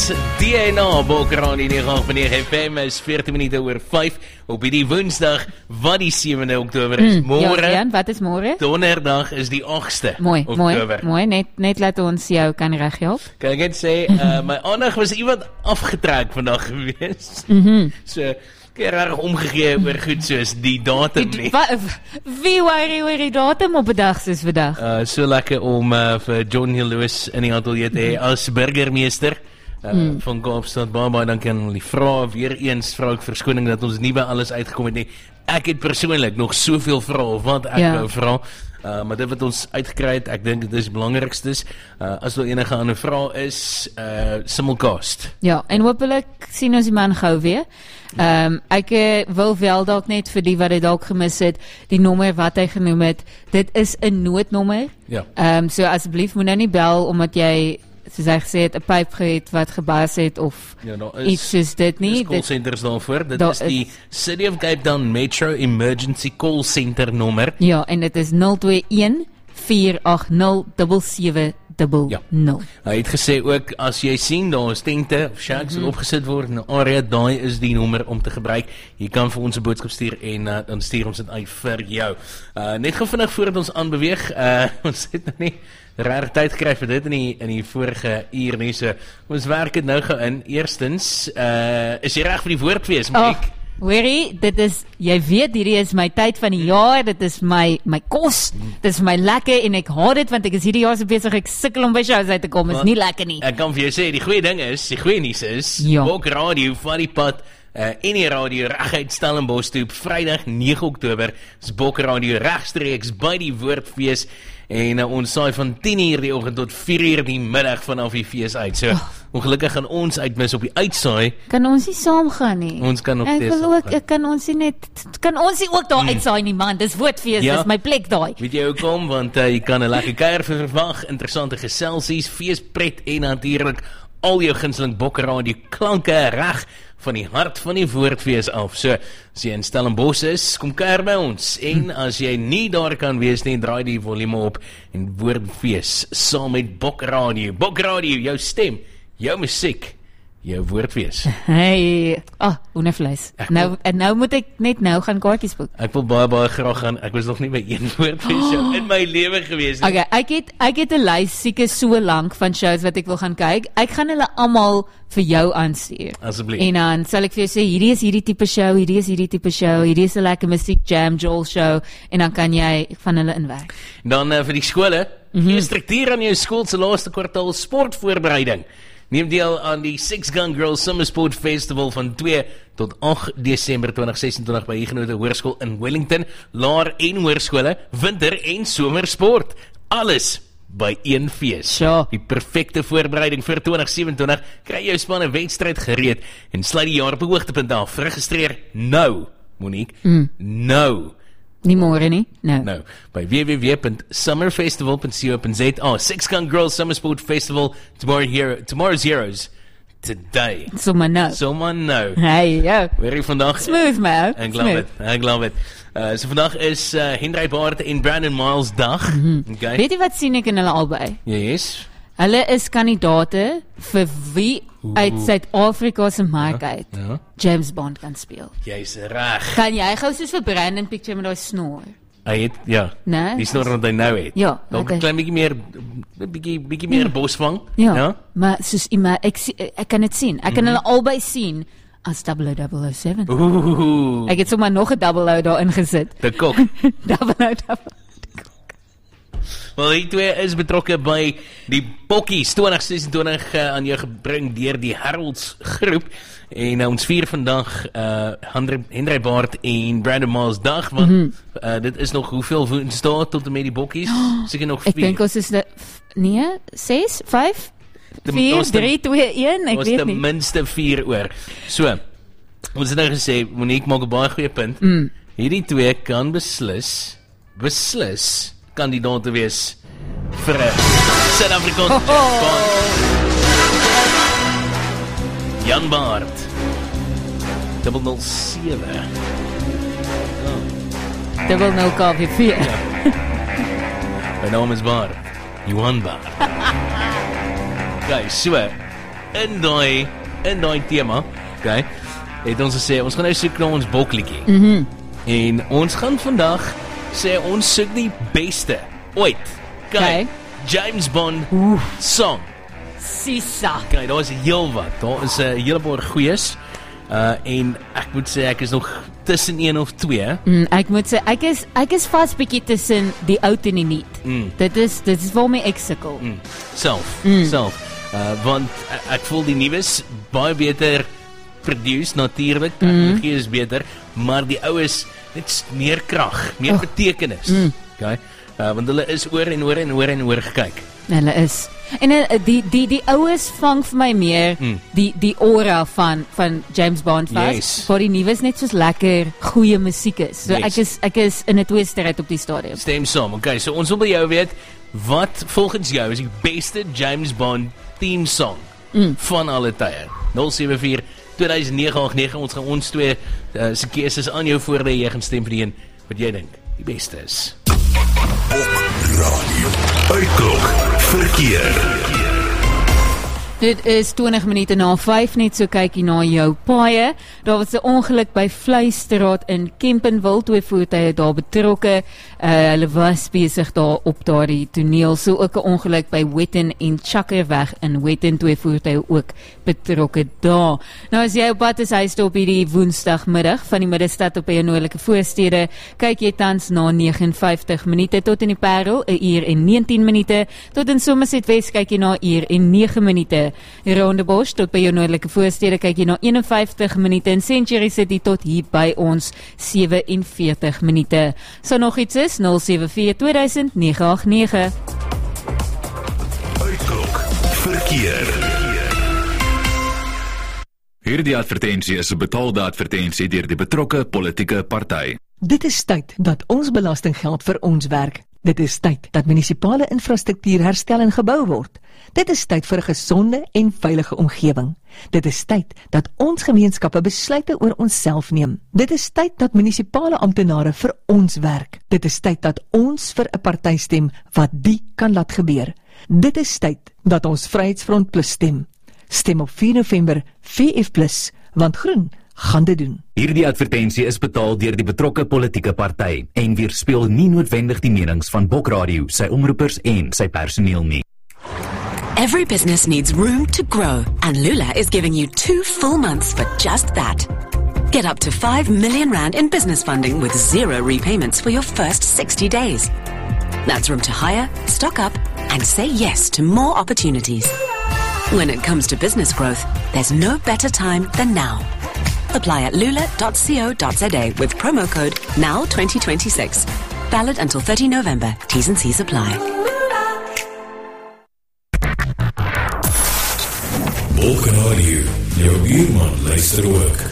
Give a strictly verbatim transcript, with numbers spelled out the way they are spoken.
D N A, Bokrani nege agt nege F M is veertien minute oor vyf op die Woensdag, wat die sewende Oktober is. Mm, Môre, ja, Jan, wat is môre? Donderdag is die agste Mooi, mooi, Oktober. mooi, net, net laat ons jou kan reghelp. Kan ek net sê, uh, my aandag was iemand afgetrek vandag gewees. Mhm. So, keer reg omgegee oor goed soos die datum nie. Wa- Wie worry oor die datum op 'n dag soos vandag? Uh, so lekker om uh, vir John Hill Lewis in die ateljee te hê as burgemeester uh, mm. van Kaapstad. Baie baie dankie aan die vrae. Weer eens vra ek verskoning dat ons nie by alles uitgekom het nie. Ek het persoonlik nog soveel vrae wat ek Ja. wou vra. Uh, maar dit wat ons uitgekry het, ek dink dit is die belangrikstes. Uh, as daar enige ander vrae is, uh, simulcast. Ja, en hopelik sien ons die man gou weer. Ehm um, ek uh, wil wel dalk net vir die wat dit dalk gemis het, die nommer wat hy genoem het, dit is 'n noodnommer. Ja. Ehm um, so asseblief moet nou nie bel omdat jy soos hy gesê het 'n pyp gehad wat gebars het of Ja, daar is- iets soos dit nie. Dis call centers daarvoor. Dit daar is die is- City of Cape Town Metro Emergency Call Center nommer. Ja, en dit is nul twee een vier agt nul sewe sewe nul nul. Hy het gesê ook, as jy sien, daar is tente of shacks wat opgesit word in 'n area, daai is die nommer om te gebruik. Jy kan vir ons 'n boodskap stuur en uh, dan stuur ons dit uit vir jou. Uh, net gou vinnig voordat ons aanbeweeg, uh, ons het nog nie regtig tyd gekry vir dit in die, in die vorige uur nie, so ons werk dit nou gou in. Eerstens, uh, is jy reg vir die woordfees, Mike? Ag, hoorie, dit is, jy weet, hierdie is my tyd van die jaar, dit is my my kos, dit is my lekker en ek haat dit want ek is hierdie jaar so besig, ek sukkel om by shows uit te kom, is nie lekker nie. Ek kan vir jou sê, die goeie ding is, die goeie nuus is, Ja. Bok Radio van die pad, uh, en die radio reguit Stellenbosch toe op Vrydag nege Oktober, is Bok Radio regstreeks by die Woordfees, en uh, ons saai van tien uur die oggend tot vier uur die middag vanaf die fees uit. So, oh. ongelukkig gaan ons uitmis op die uitsaai. Kan ons nie saam gaan nie? Ons kan nog Ek steeds wil ook, saamgaan. ek kan ons nie net, kan ons nie ook daar uitsaai nie man, dis woordfees, Ja. dis my plek daai. Weet jy hoekom? Want uh, jy kan 'n lekker kuier verwag, interessante geselsies, feespret en natuurlik al jou gunsteling Bok Radio klanke reg van die hart van die Woordfees af. So, as jy in Stellenbosch is, kom kuier by ons. En hm. as jy nie daar kan wees nie, draai die volume op en Woordfees saam met Bok Radio. Bok Radio, jou stem, jou musiek, jou Woordfees. Hey, ah, oh, hoendervleis. Nou, en nou moet ek net nou gaan kaartjies boek. Ek wil baie baie graag gaan. Ek was nog nie by een Woordfees show in my lewe gewees nie. Okay, ek het ek het 'n lys seker so lank van shows wat ek wil gaan kyk. Ek gaan hulle almal vir jou aanstuur. Asseblief. En dan sal ek vir jou sê hierdie is hierdie tipe show, hierdie is hierdie tipe show, hierdie is 'n lekker musiek jam Joel show en dan kan jy van hulle inwerk. Dan uh, vir die skole, mm -hmm. struktuur aan jou skool se laaste kwartaal sportvoorbereiding. Neem deel aan die Six Gun Girls Summer Sport Festival van twee tot agt Desember twintig sesentwintig by Huguenot Hoërskool in Wellington, laer en hoërskole, winter en somersport. Alles by een fees. Sure. Die perfekte voorbereiding vir twintig sewentwintig. Kry jou span 'n wedstryd gereed en sluit die jaar op 'n hoogtepunt af. Registreer nou, Monique. Mm. Nou. Nie môre nie. Nou. Nou, by w w w dot summerfestival dot co dot z a. Six Gun Girls Summer Sport Festival, tomorrow hero, tomorrow's heroes, today. So maar nou. Someone know. Hey, ja. Weer hier vandag. Smooth man. Ek love it, ek love it. Uh, so vandag is uh, Henry Baart en Brandon Miles dag. Mm-hmm. Okay. Weet jy wat sien ek in hulle albei? Yes. Hulle is kandidate vir wie uit Suid-Afrika se mark uit Ja. James Bond kan speel. Jy's reg. Kan jy gou soos vir Brandon picture met daai snor? Hy het ja. Nee? Die snor wat hy nou het. Ja, Dalk oké. 'n klein bietjie meer 'n bietjie bietjie meer bosvang. Ja, Ja. maar soos iemand ek sien- ek kan dit sien. Ek kan hulle albei sien as double oh double oh seven. Ooh. Ek het sommer nog 'n double O daar ingesit. De kok. double oh double. Wel, die twee is betrokke by die Bokkies twintig sesentwintig uh, aan jou gebring deur die Heralds groep. En uh, ons vier vandag uh, Henry, Henry Baart en Brandon Miles dag, want mm -hmm. uh, dit is nog hoeveel woensdae tot en met die Bokkies? Oh, seker nog vier. Ek dink ons is de, nee, ses, vyf, De- vier, ons de- drie, twee, een, ek Ons weet ten nie. minste vier oor. So, ons het nou gesê, Monique maak 'n baie goeie punt. Mm. Hierdie twee kan beslis, beslis kandidaat wees vir 'n Suid-Afrikaanse James Bond. Jan Baart. dubbel nul sewe. Oh. Dubbel nul K V vier. My naam is Baart. Johan Baart. Okay, so in daai in daai tema, okay, het ons gesê ons gaan nou soek na ons bokliedjie. Mhm. En ons gaan vandag sê ons soek die beste ooit. Kyk, Okay. James Bond song. Sisa. Kyk, daar is heel wat. Daar is 'n uh, hele paar goeies. Uh en ek moet sê ek is nog tussen een of twee. Mm, ek moet sê ek is ek is vas bietjie tussen die oud en die nuut. Mm. Dit is dit is waarmee ek sukkel. Mm. Self, Mm. self. Uh want ek, ek voel die nuus baie beter produce natuurlik. Tegnologie is beter, maar die ou is net meer krag, meer Oh. betekenis. Mm. Okay? Uh, want hulle is oor en oor en oor en oor gekyk. Hulle is. En uh, die die die oues vang vir my meer Mm. die die aura van van James Bond vas. Yes. Vir die nuus net soos lekker goeie musiek is. So Yes. ek is ek is in 'n tweestryd op die stadium. Stem saam. Okay, so ons wil by jou weet wat volgens jou is die beste James Bond theme song Mm. van alle tye. nul sewe vier twee nege agt nege. Ons gaan ons twee uh, se keuses aan jou voorlê. Jy gaan stem vir die een wat jy dink die beste is. Radio Uitklok verkeer. Dit is twintig minute na vyf, net so kykie na jou paaie. Daar was 'n ongeluk by Vleistraat in Kempenwil, twee voertuie daar betrokke. Uh, hulle was besig daar op daardie toneel. So ook 'n ongeluk by Wetton en Chakkerweg in Wetton, twee voertuie ook betrokke daar. Nou as jy op pad is huis toe op hierdie woensdagmiddag van die middestad op jou noordelike voorstede, kyk jy tans na vyf en vyftig minute tot in die Parel, 'n uur en negentien minute, tot in Somerset Wes kyk jy na 'n uur en nege minute. Rondebosch tot by jou noordelike voorstede kyk jy na een en vyftig minute en Century City tot hier by ons sewe en veertig minute. So nog iets is nul sewe vier twee nege agt nege. Uitklok verkeer. Hierdie advertensie is 'n betaalde advertensie deur die betrokke politieke party. Dit is tyd dat ons belastinggeld vir ons werk. Dit is tyd dat munisipale infrastruktuur herstel en gebou word. Dit is tyd vir 'n gesonde en veilige omgewing. Dit is tyd dat ons gemeenskappe besluite oor onsself neem. Dit is tyd dat munisipale amptenare vir ons werk. Dit is tyd dat ons vir 'n party stem wat die kan laat gebeur. Dit is tyd dat ons Vryheidsfront Plus stem. Stem op vier November V F plus, want groen gaan dit doen. Hierdie advertensie is betaal deur die betrokke politieke party en weerspieël nie noodwendig die menings van Bokradio, sy omroepers en sy personeel nie. Every business needs room to grow, and Lula is giving you two full months for just that. Get up to five million rand in business funding with zero repayments for your first sixty days. That's room to hire, stock up, and say yes to more opportunities. When it comes to business growth, there's no better time than now. Apply at lula dot co dot za with promo code N O W twenty twenty-six. Valid until thirty November. T's and C's apply. Bokanadio, jou buurman luister ook.